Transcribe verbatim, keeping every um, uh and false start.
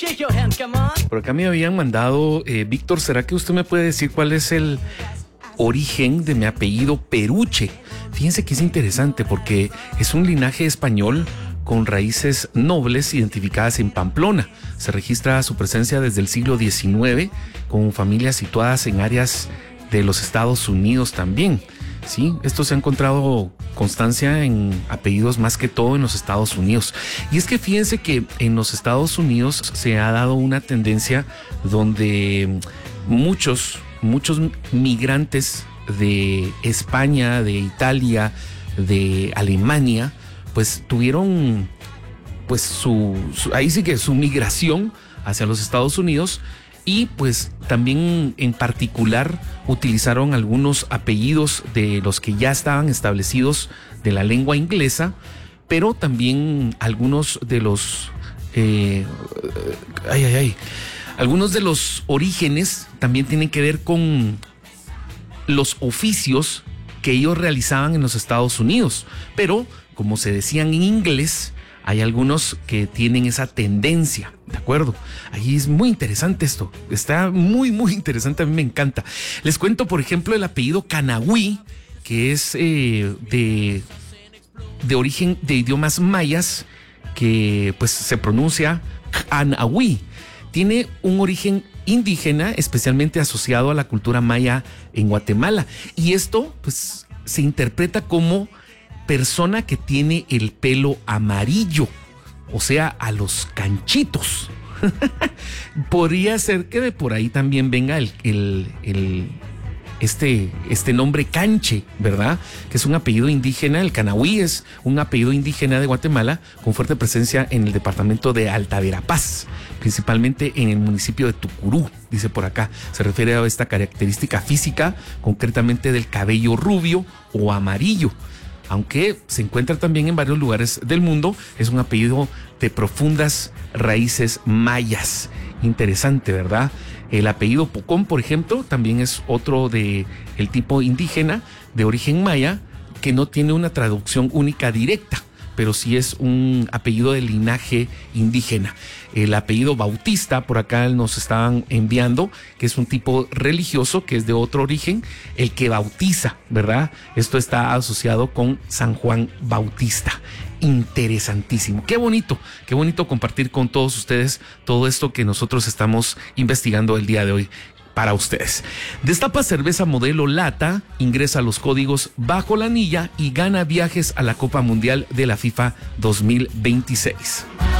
Por acá me habían mandado, eh, Víctor, ¿será que usted me puede decir cuál es el origen de mi apellido Peruche? Fíjense que es interesante porque es un linaje español con raíces nobles identificadas en Pamplona. Se registra su presencia desde el siglo diecinueve con familias situadas en áreas de los Estados Unidos también. Sí, esto se ha encontrado constancia en apellidos más que todo en los Estados Unidos. Y es que fíjense que en los Estados Unidos se ha dado una tendencia donde muchos, muchos migrantes de España, de Italia, de Alemania, pues tuvieron pues su, su ahí sí que su migración hacia los Estados Unidos. Y pues también en particular utilizaron algunos apellidos de los que ya estaban establecidos de la lengua inglesa, pero también algunos de los eh, ay, ay, ay, algunos de los orígenes también tienen que ver con los oficios que ellos realizaban en los Estados Unidos, pero como se decían en inglés, hay algunos que tienen esa tendencia, ¿de acuerdo? Ahí es muy interesante esto, está muy, muy interesante, a mí me encanta. Les cuento, por ejemplo, el apellido Canahui, que es eh, de, de origen de idiomas mayas, que pues se pronuncia Canahui. Tiene un origen indígena, especialmente asociado a la cultura maya en Guatemala. Y esto, pues, se interpreta como persona que tiene el pelo amarillo, o sea, a los canchitos. Podría ser que de por ahí también venga el, el, el este, este nombre Canche, ¿verdad? Que es un apellido indígena. El Canahui es un apellido indígena de Guatemala con fuerte presencia en el departamento de Alta Verapaz, principalmente en el municipio de Tucurú, dice por acá. Se refiere a esta característica física, concretamente del cabello rubio o amarillo. Aunque se encuentra también en varios lugares del mundo, es un apellido de profundas raíces mayas. Interesante, ¿verdad? El apellido Pocón, por ejemplo, también es otro de el tipo indígena de origen maya que no tiene una traducción única directa, pero sí es un apellido de linaje indígena. El apellido Bautista, por acá nos estaban enviando, que es un tipo religioso que es de otro origen, el que bautiza, ¿verdad? Esto está asociado con San Juan Bautista. Interesantísimo. Qué bonito, qué bonito compartir con todos ustedes todo esto que nosotros estamos investigando el día de hoy para ustedes. Destapa cerveza modelo lata, ingresa los códigos bajo la anilla y gana viajes a la Copa Mundial de la FIFA dos mil veintiséis.